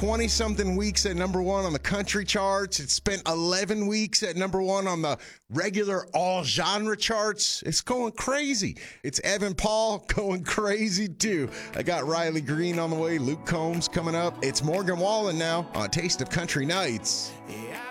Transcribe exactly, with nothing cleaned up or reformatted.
twenty-something weeks at number one on the country charts. It's spent eleven weeks at number one on the regular all-genre charts. It's going crazy. It's Evan Paul going crazy, too. I got Riley Green on the way, Luke Combs coming up. It's Morgan Wallen now on Taste of Country Nights. Yeah.